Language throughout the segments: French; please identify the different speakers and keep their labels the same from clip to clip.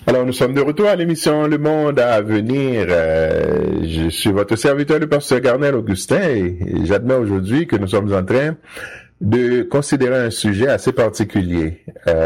Speaker 1: Alors, nous sommes de retour à l'émission Le Monde à venir. Je suis votre serviteur, le pasteur Garnel Augustin, et j'admets aujourd'hui que nous sommes en train de considérer un sujet assez particulier.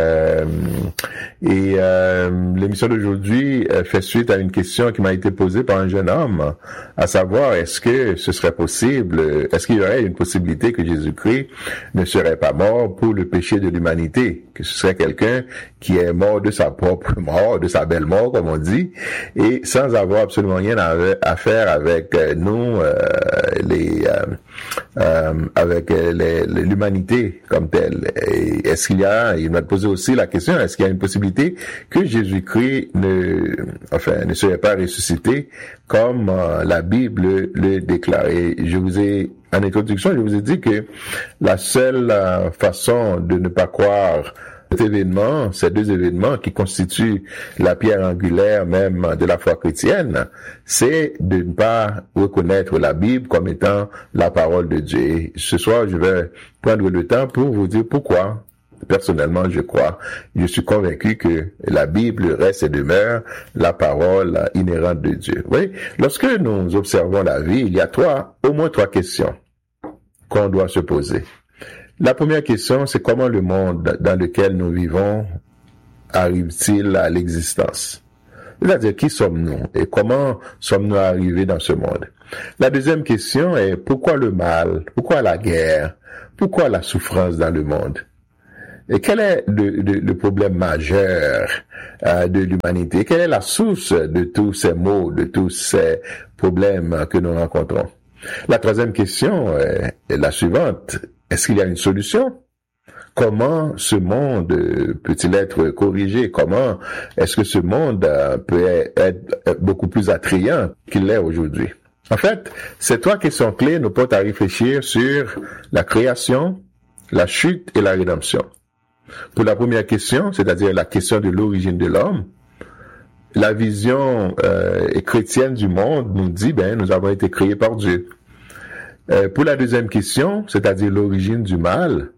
Speaker 1: L'émission d'aujourd'hui fait suite à une question qui m'a été posée par un jeune homme, à savoir, est-ce que ce serait possible, est-ce qu'il y aurait une possibilité que Jésus-Christ ne serait pas mort pour le péché de l'humanité, que ce serait quelqu'un qui est mort de sa propre mort, de sa belle mort, comme on dit, et sans avoir absolument rien à faire avec nous, avec l'humanité comme telle. Et est-ce qu'il y a, il m'a posé aussi la question, est-ce qu'il y a une possibilité que Jésus-Christ ne serait pas ressuscité comme la Bible le déclare? Et en introduction, je vous ai dit que la seule façon de ne pas croire ces deux événements qui constituent la pierre angulaire même de la foi chrétienne, c'est de ne pas reconnaître la Bible comme étant la parole de Dieu. Et ce soir, je vais prendre le temps pour vous dire pourquoi. Personnellement, je suis convaincu que la Bible reste et demeure la parole inhérente de Dieu. Oui, lorsque nous observons la vie, il y a au moins trois questions qu'on doit se poser. La première question, c'est comment le monde dans lequel nous vivons arrive-t-il à l'existence? C'est-à-dire, qui sommes-nous et comment sommes-nous arrivés dans ce monde? La deuxième question est pourquoi le mal? Pourquoi la guerre? Pourquoi la souffrance dans le monde? Et quel est le problème majeur de l'humanité? Quelle est la source de tous ces maux, de tous ces problèmes que nous rencontrons? La troisième question est la suivante. Est-ce qu'il y a une solution? Comment ce monde peut-il être corrigé? Comment est-ce que ce monde peut être beaucoup plus attrayant qu'il l'est aujourd'hui? En fait, ces trois questions clés nous portent à réfléchir sur la création, la chute et la rédemption. Pour la première question, c'est-à-dire la question de l'origine de l'homme, la vision chrétienne du monde nous dit, nous avons été créés par Dieu. Pour la deuxième question, c'est-à-dire l'origine du mal,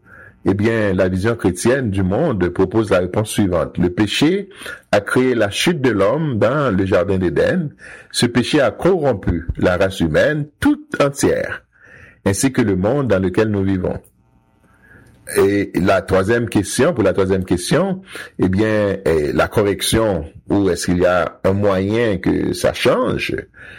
Speaker 1: la vision chrétienne du monde propose la réponse suivante. Le péché a créé la chute de l'homme dans le jardin d'Éden. Ce péché a corrompu la race humaine toute entière, ainsi que le monde dans lequel nous vivons. Et pour la troisième question, la correction, ou est-ce qu'il y a un moyen que ça change?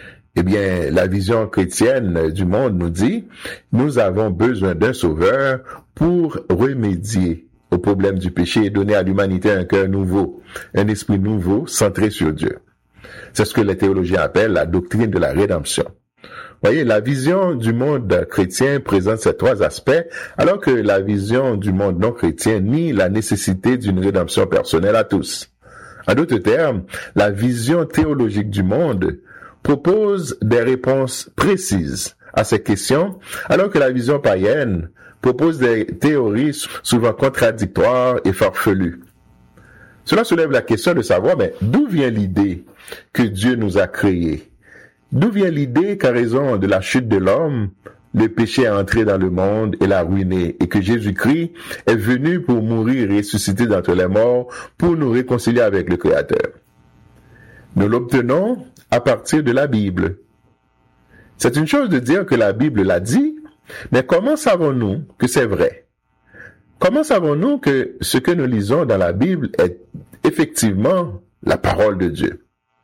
Speaker 1: La vision chrétienne du monde nous dit, nous avons besoin d'un sauveur pour remédier au problème du péché et donner à l'humanité un cœur nouveau, un esprit nouveau centré sur Dieu. C'est ce que les théologiens appellent la doctrine de la rédemption. Voyez, la vision du monde chrétien présente ces trois aspects, alors que la vision du monde non chrétien nie la nécessité d'une rédemption personnelle à tous. En d'autres termes, la vision théologique du monde propose des réponses précises à ces questions, alors que la vision païenne propose des théories souvent contradictoires et farfelues. Cela soulève la question de savoir, d'où vient l'idée que Dieu nous a créés? D'où vient l'idée qu'à raison de la chute de l'homme, le péché est entré dans le monde et l'a ruiné, et que Jésus-Christ est venu pour mourir et ressusciter d'entre les morts pour nous réconcilier avec le Créateur? Nous l'obtenons à partir de la Bible. C'est une chose de dire que la Bible l'a dit, mais comment savons-nous que c'est vrai? Comment savons-nous que ce que nous lisons dans la Bible est effectivement la parole de Dieu?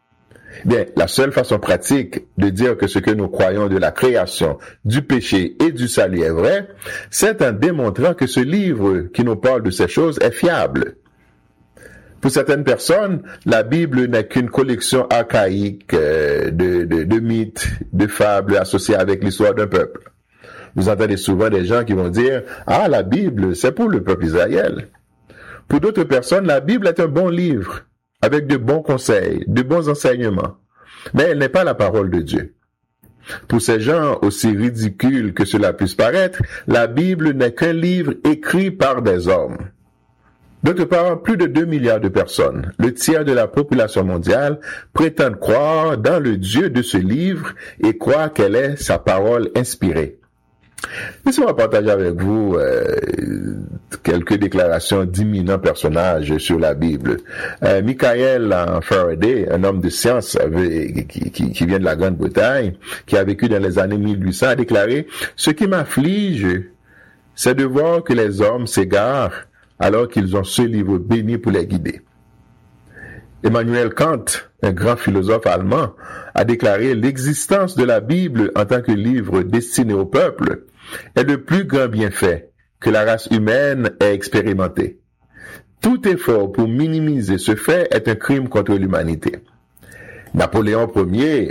Speaker 1: La seule façon pratique de dire que ce que nous croyons de la création, du péché et du salut est vrai, c'est en démontrant que ce livre qui nous parle de ces choses est fiable. Pour certaines personnes, la Bible n'est qu'une collection archaïque de mythes, de fables associées avec l'histoire d'un peuple. Vous entendez souvent des gens qui vont dire « Ah, la Bible, c'est pour le peuple Israël ». Pour d'autres personnes, la Bible est un bon livre, avec de bons conseils, de bons enseignements. Mais elle n'est pas la parole de Dieu. Pour ces gens, aussi ridicules que cela puisse paraître, la Bible n'est qu'un livre écrit par des hommes. D'autre part, plus de 2 milliards de personnes, le tiers de la population mondiale, prétendent croire dans le Dieu de ce livre et croient qu'elle est sa parole inspirée. Laissez-moi partager avec vous quelques déclarations d'imminents personnages sur la Bible. Michael Faraday, un homme de science qui vient de la Grande-Bretagne, qui a vécu dans les années 1800, a déclaré « Ce qui m'afflige, c'est de voir que les hommes s'égarent alors qu'ils ont ce livre béni pour les guider. » Emmanuel Kant, un grand philosophe allemand, a déclaré « L'existence de la Bible en tant que livre destiné au peuple est le plus grand bienfait que la race humaine ait expérimenté. Tout effort pour minimiser ce fait est un crime contre l'humanité. » Napoléon Ier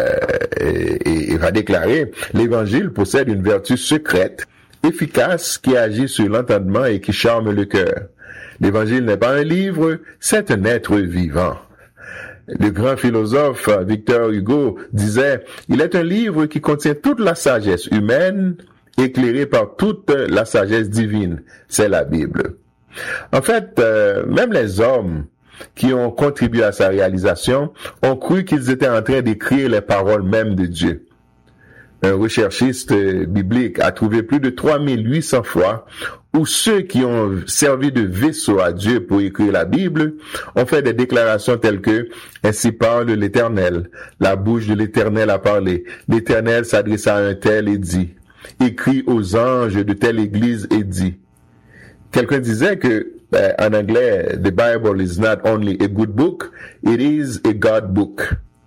Speaker 1: va déclarer « L'Évangile possède une vertu secrète, efficace, qui agit sur l'entendement et qui charme le cœur. L'Évangile n'est pas un livre, c'est un être vivant. » Le grand philosophe Victor Hugo disait « Il est un livre qui contient toute la sagesse humaine, éclairée par toute la sagesse divine. C'est la Bible. » En fait, même les hommes qui ont contribué à sa réalisation ont cru qu'ils étaient en train d'écrire les paroles mêmes de Dieu. Un recherchiste biblique a trouvé plus de 3800 fois où ceux qui ont servi de vaisseau à Dieu pour écrire la Bible ont fait des déclarations telles que « Ainsi parle l'Éternel, la bouche de l'Éternel a parlé, l'Éternel s'adressa à un tel et dit, écrit aux anges de telle église et dit. » Quelqu'un disait que, en anglais, « The Bible is not only a good book, it is a God book. »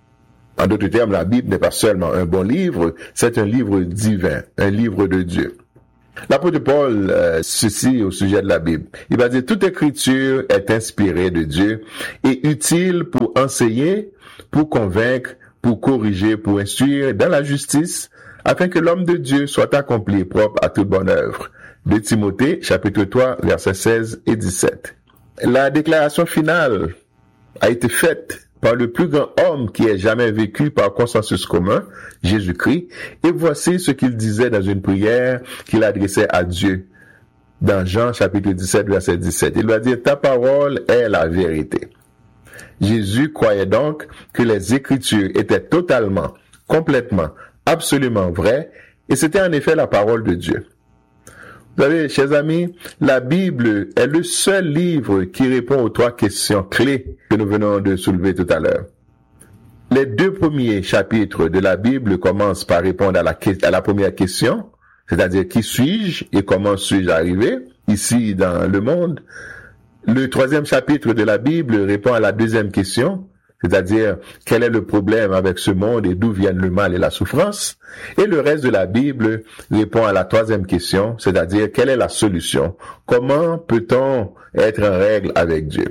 Speaker 1: En d'autres termes, la Bible n'est pas seulement un bon livre, c'est un livre divin, un livre de Dieu. L'apôtre Paul, ceci au sujet de la Bible, il va dire « Toute écriture est inspirée de Dieu et utile pour enseigner, pour convaincre, pour corriger, pour instruire dans la justice, afin que l'homme de Dieu soit accompli et propre à toute bonne œuvre. » De Timothée, chapitre 3, versets 16 et 17. La déclaration finale a été faite par le plus grand homme qui ait jamais vécu par consensus commun, Jésus-Christ, et voici ce qu'il disait dans une prière qu'il adressait à Dieu. Dans Jean chapitre 17, verset 17, il va dire « Ta parole est la vérité. » Jésus croyait donc que les Écritures étaient totalement, complètement, absolument vraies, et c'était en effet la parole de Dieu. Vous savez, chers amis, la Bible est le seul livre qui répond aux 3 questions clés que nous venons de soulever tout à l'heure. Les 2 premiers chapitres de la Bible commencent par répondre à la première question, c'est-à-dire qui suis-je et comment suis-je arrivé ici dans le monde. Le 3e chapitre de la Bible répond à la 2e question, c'est-à-dire quel est le problème avec ce monde et d'où viennent le mal et la souffrance. Et le reste de la Bible répond à la 3e question, c'est-à-dire quelle est la solution. Comment peut-on être en règle avec Dieu?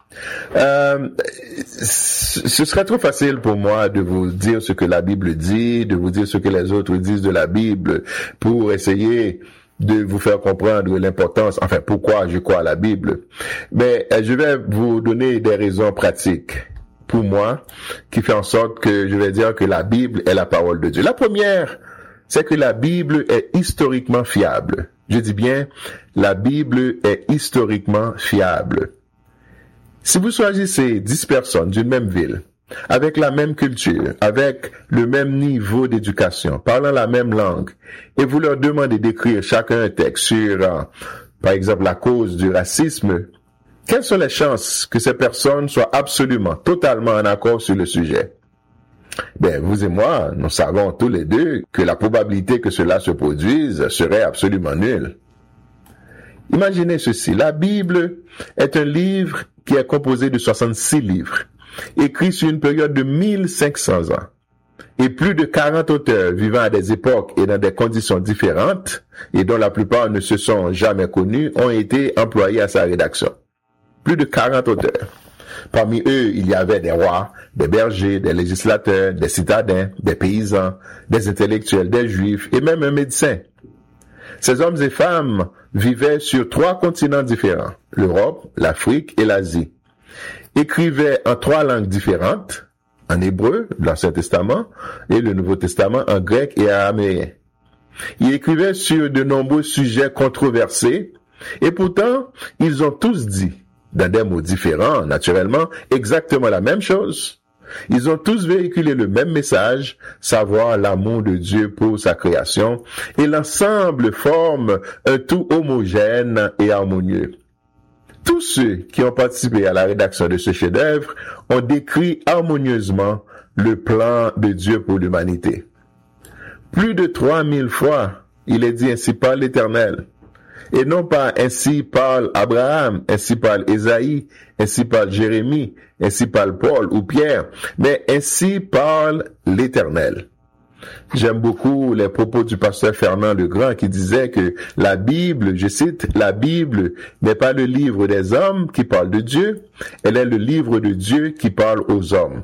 Speaker 1: Ce serait trop facile pour moi de vous dire ce que la Bible dit, de vous dire ce que les autres disent de la Bible pour essayer de vous faire comprendre l'importance, enfin pourquoi je crois à la Bible. Mais je vais vous donner des raisons pratiques pour moi, qui fait en sorte que je vais dire que la Bible est la parole de Dieu. La première, c'est que la Bible est historiquement fiable. Je dis bien, la Bible est historiquement fiable. Si vous choisissez 10 personnes d'une même ville, avec la même culture, avec le même niveau d'éducation, parlant la même langue, et vous leur demandez d'écrire chacun un texte sur, par exemple, la cause du racisme, quelles sont les chances que ces personnes soient absolument, totalement en accord sur le sujet? Vous et moi, nous savons tous les deux que la probabilité que cela se produise serait absolument nulle. Imaginez ceci, la Bible est un livre qui est composé de 66 livres, écrits sur une période de 1500 ans, et plus de 40 auteurs vivant à des époques et dans des conditions différentes, et dont la plupart ne se sont jamais connus, ont été employés à sa rédaction. Plus de 40 auteurs. Parmi eux, il y avait des rois, des bergers, des législateurs, des citadins, des paysans, des intellectuels, des juifs et même un médecin. Ces hommes et femmes vivaient sur 3 continents différents, l'Europe, l'Afrique et l'Asie. Écrivaient en 3 langues différentes, en hébreu, l'Ancien Testament, et le Nouveau Testament en grec et araméen. Ils écrivaient sur de nombreux sujets controversés, et pourtant, ils ont tous dit, dans des mots différents, naturellement, exactement la même chose. Ils ont tous véhiculé le même message, savoir l'amour de Dieu pour sa création, et l'ensemble forme un tout homogène et harmonieux. Tous ceux qui ont participé à la rédaction de ce chef-d'œuvre ont décrit harmonieusement le plan de Dieu pour l'humanité. Plus de 3000 fois, il est dit ainsi par l'Éternel. Et non pas ainsi parle Abraham, ainsi parle Ésaïe, ainsi parle Jérémie, ainsi parle Paul ou Pierre, mais ainsi parle l'Éternel. J'aime beaucoup les propos du pasteur Fernand Legrand qui disait que la Bible, je cite, la Bible n'est pas le livre des hommes qui parle de Dieu, elle est le livre de Dieu qui parle aux hommes.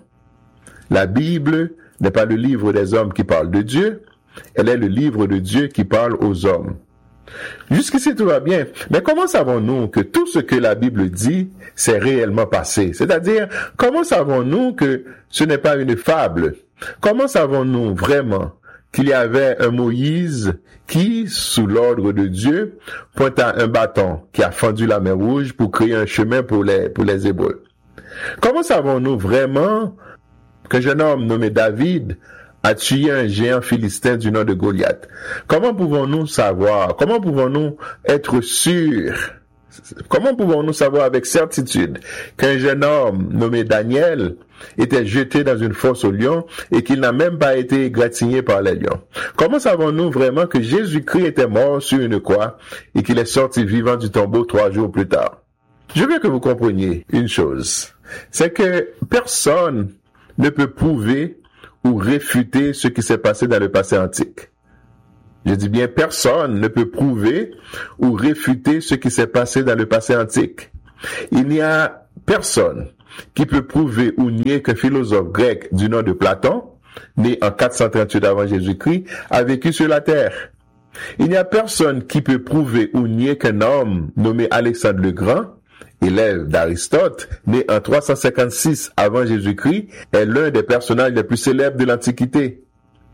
Speaker 1: La Bible n'est pas le livre des hommes qui parle de Dieu, elle est le livre de Dieu qui parle aux hommes. Jusqu'ici tout va bien, mais comment savons-nous que tout ce que la Bible dit s'est réellement passé? C'est-à-dire, comment savons-nous que ce n'est pas une fable? Comment savons-nous vraiment qu'il y avait un Moïse qui, sous l'ordre de Dieu, pointa un bâton qui a fendu la mer Rouge pour créer un chemin pour les Hébreux? Comment savons-nous vraiment qu'un jeune homme nommé David a tué un géant philistin du nom de Goliath? Comment pouvons-nous savoir? Comment pouvons-nous être sûrs? Comment pouvons-nous savoir avec certitude qu'un jeune homme nommé Daniel était jeté dans une fosse aux lions et qu'il n'a même pas été égratigné par les lions? Comment savons-nous vraiment que Jésus-Christ était mort sur une croix et qu'il est sorti vivant du tombeau 3 jours plus tard? Je veux que vous compreniez une chose, c'est que personne ne peut prouver ou réfuter ce qui s'est passé dans le passé antique. Je dis bien, personne ne peut prouver ou réfuter ce qui s'est passé dans le passé antique. Il n'y a personne qui peut prouver ou nier qu'un philosophe grec du nom de Platon, né en 438 avant Jésus-Christ, a vécu sur la terre. Il n'y a personne qui peut prouver ou nier qu'un homme nommé Alexandre le Grand, élève d'Aristote, né en 356 avant Jésus-Christ, est l'un des personnages les plus célèbres de l'Antiquité.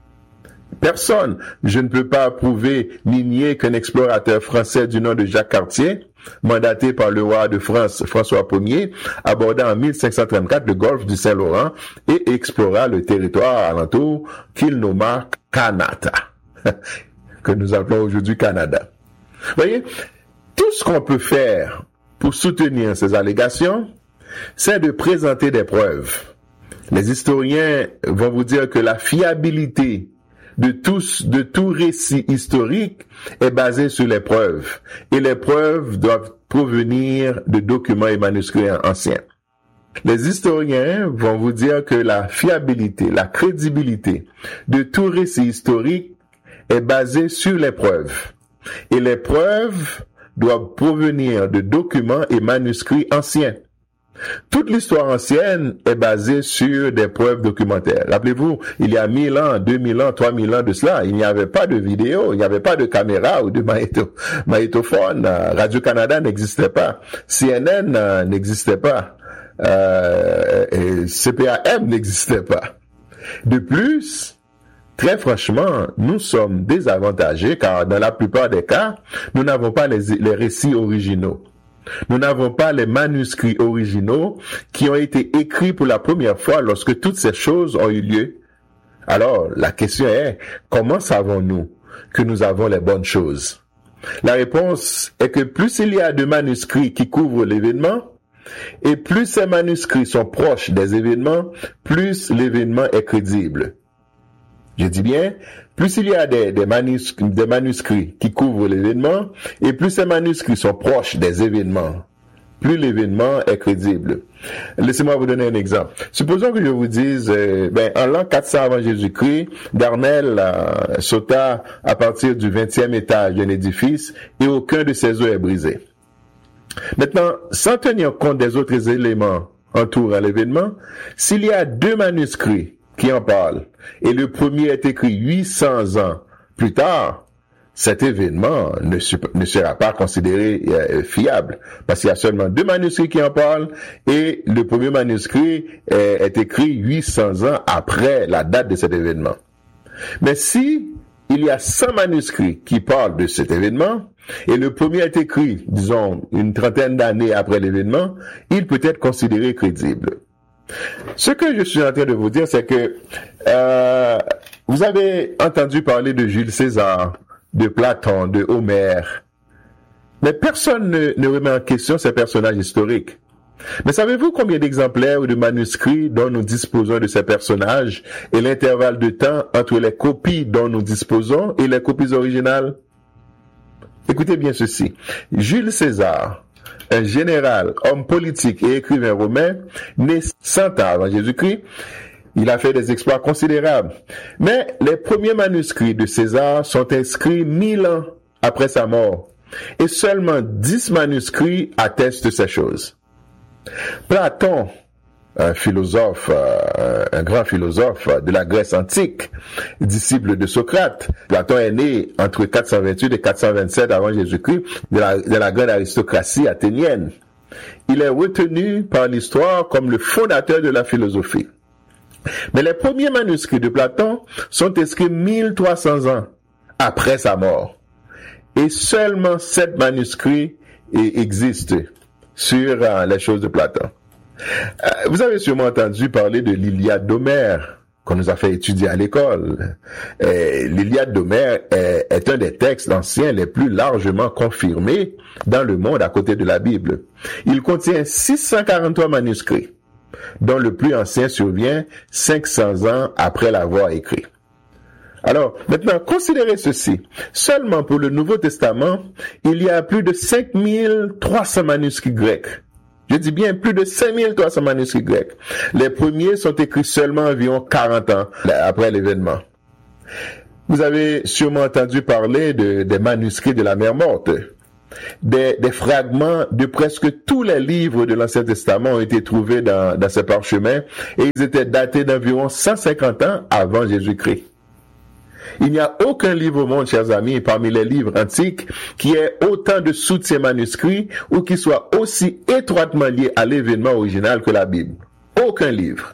Speaker 1: Personne, je ne peux pas prouver ni nier qu'un explorateur français du nom de Jacques Cartier, mandaté par le roi de France François Ier, aborda en 1534 le golfe du Saint-Laurent et explora le territoire alentour qu'il nomma Kanata, que nous appelons aujourd'hui Canada. Vous voyez, tout ce qu'on peut faire pour soutenir ces allégations, c'est de présenter des preuves. Les historiens vont vous dire que la fiabilité de tout récit historique est basée sur les preuves. Et les preuves doivent provenir de documents et manuscrits anciens. Les historiens vont vous dire que la fiabilité, la crédibilité de tout récit historique est basée sur les preuves. Et les preuves doivent provenir de documents et manuscrits anciens. Toute l'histoire ancienne est basée sur des preuves documentaires. Rappelez-vous, il y a 1000 ans, 2000 ans, 3000 ans de cela, il n'y avait pas de vidéo, il n'y avait pas de caméra ou de magnétophone. Radio-Canada n'existait pas. CNN n'existait pas. CPAM n'existait pas. De plus, très franchement, nous sommes désavantagés car dans la plupart des cas, nous n'avons pas les récits originaux. Nous n'avons pas les manuscrits originaux qui ont été écrits pour la première fois lorsque toutes ces choses ont eu lieu. Alors, la question est, comment savons-nous que nous avons les bonnes choses? La réponse est que plus il y a de manuscrits qui couvrent l'événement, et plus ces manuscrits sont proches des événements, plus l'événement est crédible. Je dis bien, plus il y a des manuscrits qui couvrent l'événement, et plus ces manuscrits sont proches des événements, plus l'événement est crédible. Laissez-moi vous donner un exemple. Supposons que je vous dise, en l'an 400 avant Jésus-Christ, Darnel sauta à partir du 20e étage d'un édifice, et aucun de ses os est brisé. Maintenant, sans tenir compte des autres éléments entourant l'événement, s'il y a 2 manuscrits qui en parle, et le premier est écrit 800 ans plus tard, cet événement ne sera pas considéré fiable, parce qu'il y a seulement 2 manuscrits qui en parlent, et le premier manuscrit est écrit 800 ans après la date de cet événement. Mais si il y a 100 manuscrits qui parlent de cet événement, et le premier est écrit, disons, une trentaine d'années après l'événement, il peut être considéré crédible. Ce que je suis en train de vous dire, c'est que vous avez entendu parler de Jules César, de Platon, de Homère, mais personne ne remet en question ces personnages historiques. Mais savez-vous combien d'exemplaires ou de manuscrits dont nous disposons de ces personnages et l'intervalle de temps entre les copies dont nous disposons et les copies originales? Écoutez bien ceci. Jules César, un général, homme politique et écrivain romain, né 100 ans avant Jésus-Christ, il a fait des exploits considérables. Mais les premiers manuscrits de César sont inscrits 1000 ans après sa mort. Et seulement 10 manuscrits attestent ces choses. Platon, un philosophe, un grand philosophe de la Grèce antique, disciple de Socrate. Platon est né entre 428 et 427 avant Jésus-Christ de la grande aristocratie athénienne. Il est retenu par l'histoire comme le fondateur de la philosophie. Mais les premiers manuscrits de Platon sont inscrits 1300 ans après sa mort. Et seulement 7 manuscrits existent sur les choses de Platon. Vous avez sûrement entendu parler de l'Iliade d'Homère, qu'on nous a fait étudier à l'école. L'Iliade d'Homère est un des textes anciens les plus largement confirmés dans le monde à côté de la Bible. Il contient 643 manuscrits, dont le plus ancien survient 500 ans après l'avoir écrit. Alors, maintenant, considérez ceci. Seulement pour le Nouveau Testament, il y a plus de 5300 manuscrits grecs. Je dis bien plus de 5300 manuscrits grecs. Les premiers sont écrits seulement environ 40 ans après l'événement. Vous avez sûrement entendu parler des manuscrits de la mer morte. Des fragments de presque tous les livres de l'Ancien Testament ont été trouvés dans ces parchemins et ils étaient datés d'environ 150 ans avant Jésus-Christ. Il n'y a aucun livre au monde, chers amis, parmi les livres antiques, qui ait autant de soutiens manuscrits ou qui soit aussi étroitement lié à l'événement original que la Bible. Aucun livre.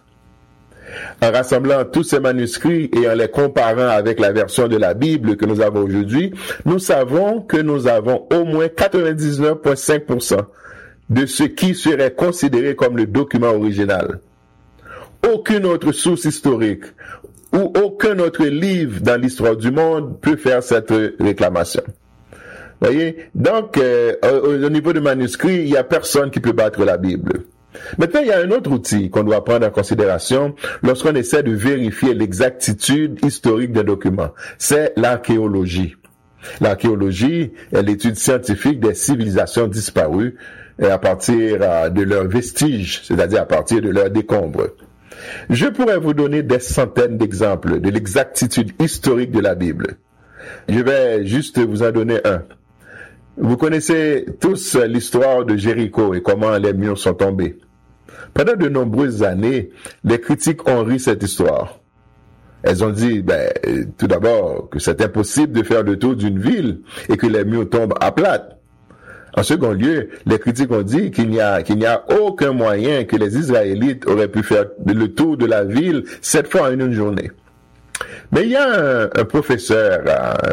Speaker 1: En rassemblant tous ces manuscrits et en les comparant avec la version de la Bible que nous avons aujourd'hui, nous savons que nous avons au moins 99,5% de ce qui serait considéré comme le document original. Aucune autre source historique ou aucun autre livre dans l'histoire du monde peut faire cette réclamation. Voyez? Donc, au niveau du manuscrit, il n'y a personne qui peut battre la Bible. Maintenant, il y a un autre outil qu'on doit prendre en considération lorsqu'on essaie de vérifier l'exactitude historique d'un document. C'est l'archéologie. L'archéologie est l'étude scientifique des civilisations disparues à partir de leurs vestiges, c'est-à-dire à partir de leurs décombres. Je pourrais vous donner des centaines d'exemples de l'exactitude historique de la Bible. Je vais juste vous en donner un. Vous connaissez tous l'histoire de Jéricho et comment les murs sont tombés. Pendant de nombreuses années, les critiques ont ri cette histoire. Elles ont dit, tout d'abord, que c'est impossible de faire le tour d'une ville et que les murs tombent à plat. En second lieu, les critiques ont dit qu'il n'y a aucun moyen que les Israélites auraient pu faire le tour de la ville 7 fois en une journée. Mais il y a un professeur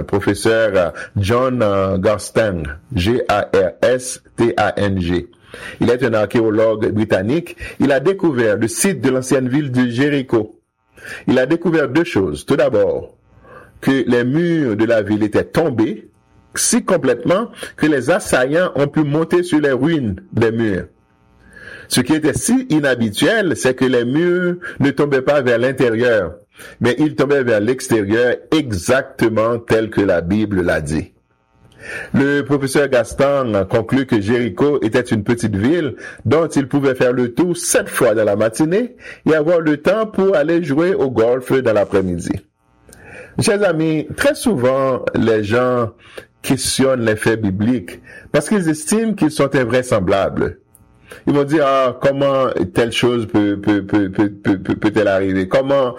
Speaker 1: John Garstang, G-A-R-S-T-A-N-G. Il est un archéologue britannique. Il a découvert le site de l'ancienne ville de Jéricho. Il a découvert 2 choses. Tout d'abord, que les murs de la ville étaient tombés si complètement que les assaillants ont pu monter sur les ruines des murs. Ce qui était si inhabituel, c'est que les murs ne tombaient pas vers l'intérieur, mais ils tombaient vers l'extérieur exactement tel que la Bible l'a dit. Le professeur Gaston conclut que Jéricho était une petite ville dont il pouvait faire le tour 7 fois dans la matinée et avoir le temps pour aller jouer au golf dans l'après-midi. Chers amis, très souvent, les gens questionnent les faits bibliques parce qu'ils estiment qu'ils sont invraisemblables. Ils vont dire, comment telle chose peut-elle arriver? Comment,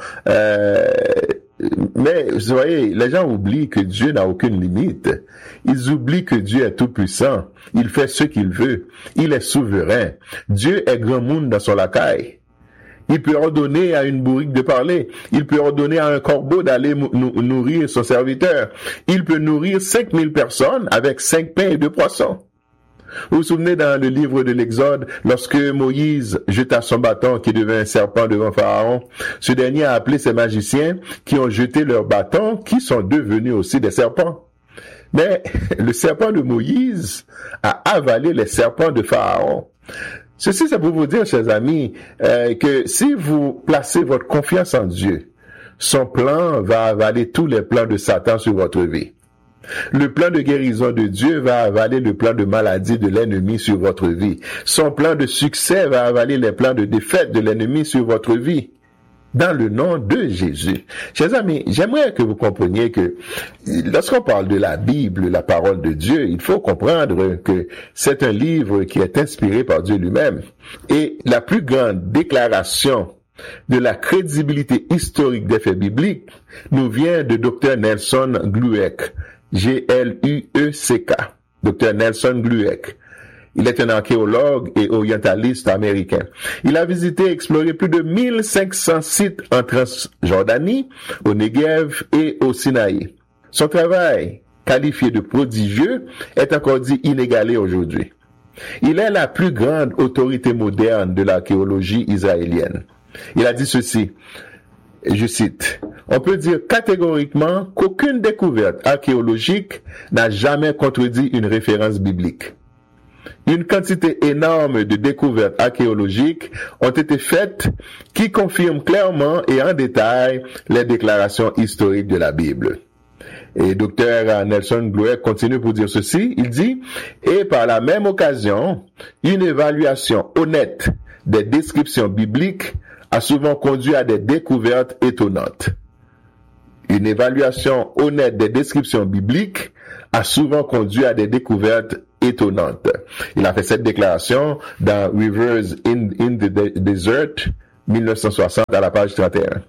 Speaker 1: mais, vous voyez, les gens oublient que Dieu n'a aucune limite. Ils oublient que Dieu est tout-puissant. Il fait ce qu'il veut. Il est souverain. Dieu est grand monde dans son lacaille. Il peut ordonner à une bourrique de parler. Il peut ordonner à un corbeau d'aller nourrir son serviteur. Il peut nourrir 5000 personnes avec 5 pains et 2 poissons. Vous vous souvenez dans le livre de l'Exode, lorsque Moïse jeta son bâton qui devint un serpent devant Pharaon, ce dernier a appelé ses magiciens qui ont jeté leurs bâtons qui sont devenus aussi des serpents. Mais le serpent de Moïse a avalé les serpents de Pharaon. Ceci, c'est pour vous dire, chers amis, que si vous placez votre confiance en Dieu, son plan va avaler tous les plans de Satan sur votre vie. Le plan de guérison de Dieu va avaler le plan de maladie de l'ennemi sur votre vie. Son plan de succès va avaler les plans de défaite de l'ennemi sur votre vie. Dans le nom de Jésus. Chers amis, j'aimerais que vous compreniez que lorsqu'on parle de la Bible, la parole de Dieu, il faut comprendre que c'est un livre qui est inspiré par Dieu lui-même. Et la plus grande déclaration de la crédibilité historique des faits bibliques nous vient de Dr. Nelson Glueck. G-L-U-E-C-K. Dr. Nelson Glueck. Il est un archéologue et orientaliste américain. Il a visité et exploré plus de 1500 sites en Transjordanie, au Negev et au Sinaï. Son travail, qualifié de prodigieux, est encore dit inégalé aujourd'hui. Il est la plus grande autorité moderne de l'archéologie israélienne. Il a dit ceci, et je cite, « On peut dire catégoriquement qu'aucune découverte archéologique n'a jamais contredit une référence biblique. Une quantité énorme de découvertes archéologiques ont été faites qui confirment clairement et en détail les déclarations historiques de la Bible. » Et Dr. Nelson Glueck continue pour dire ceci, il dit, « Et par la même occasion, une évaluation honnête des descriptions bibliques a souvent conduit à des découvertes étonnantes. » Une évaluation honnête des descriptions bibliques a souvent conduit à des découvertes étonnantes. Il a fait cette déclaration dans Rivers in the Desert, 1960, à la page 31.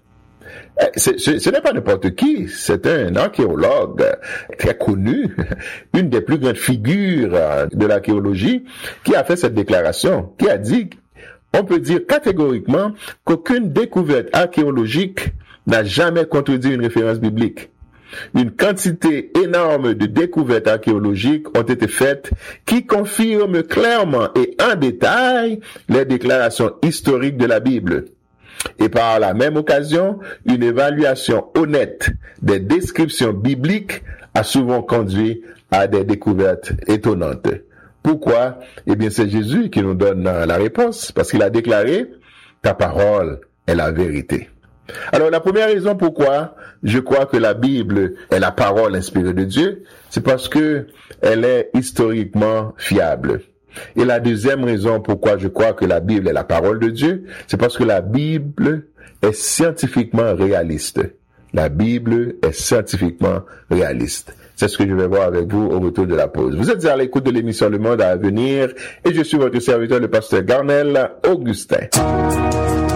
Speaker 1: Ce n'est pas n'importe qui, c'est un archéologue très connu, une des plus grandes figures de l'archéologie, qui a fait cette déclaration, qui a dit, on peut dire catégoriquement qu'aucune découverte archéologique n'a jamais contredit une référence biblique. Une quantité énorme de découvertes archéologiques ont été faites qui confirment clairement et en détail les déclarations historiques de la Bible. Et par la même occasion, une évaluation honnête des descriptions bibliques a souvent conduit à des découvertes étonnantes. Pourquoi? Eh bien, c'est Jésus qui nous donne la réponse, parce qu'il a déclaré « Ta parole est la vérité ». Alors, la première raison pourquoi je crois que la Bible est la parole inspirée de Dieu, c'est parce que elle est historiquement fiable. Et la deuxième raison pourquoi je crois que la Bible est la parole de Dieu, c'est parce que la Bible est scientifiquement réaliste. La Bible est scientifiquement réaliste. C'est ce que je vais voir avec vous au retour de la pause. Vous êtes à l'écoute de l'émission Le Monde à venir et je suis votre serviteur, le pasteur Garnel Augustin.